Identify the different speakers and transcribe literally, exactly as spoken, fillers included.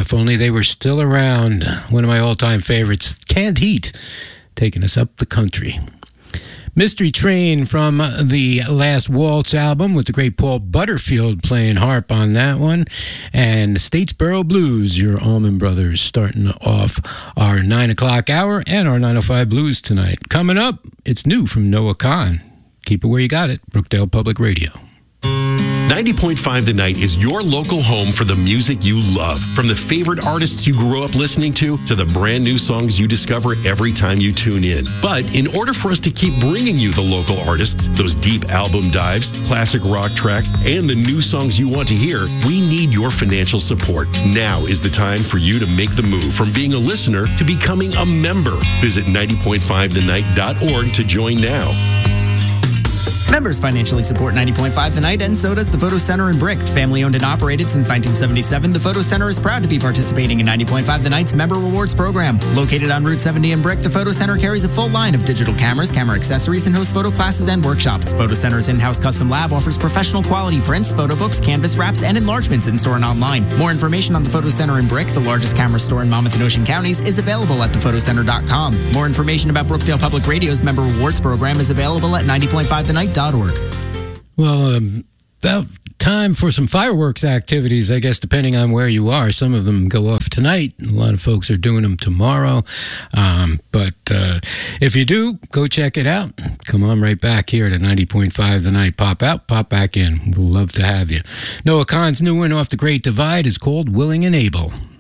Speaker 1: if only they were still around. One of my all-time favorites, Canned Heat, taking us up the country. Mystery Train from the Last Waltz album with the great Paul Butterfield playing harp on that one. And the Statesboro Blues, your Allman Brothers, starting off our nine o'clock hour and our nine oh five Blues tonight. Coming up, it's new from Noah Kahan. Keep it where you got it. Brookdale Public Radio.
Speaker 2: ninety point five The Night is your local home for the music you love. From the favorite artists you grew up listening to, to the brand new songs you discover every time you tune in. But in order for us to keep bringing you the local artists, those deep album dives, classic rock tracks, and the new songs you want to hear, we need your financial support. Now is the time for you to make the move from being a listener to becoming a member. Visit ninety point five the night dot org to join now.
Speaker 3: Members financially support ninety point five The Night, and so does the Photo Center in Brick. Family owned and operated since nineteen seventy-seven, the Photo Center is proud to be participating in ninety point five The Night's Member Rewards Program. Located on Route seventy in Brick, the Photo Center carries a full line of digital cameras, camera accessories, and hosts photo classes and workshops. Photo Center's in-house custom lab offers professional quality prints, photo books, canvas wraps, and enlargements in-store and online. More information on the Photo Center in Brick, the largest camera store in Monmouth and Ocean counties, is available at the photo center dot com. More information about Brookdale Public Radio's Member Rewards Program is available at ninety point five the night dot org.
Speaker 1: Well, um, about time for some fireworks activities, I guess, depending on where you are. Some of them go off tonight. A lot of folks are doing them tomorrow. Um, but uh, if you do, go check it out. Come on right back here to ninety point five The Night. Pop out, pop back in. We'll love to have you. Noah Kahan's new one off the Great Divide is called Willing and Able.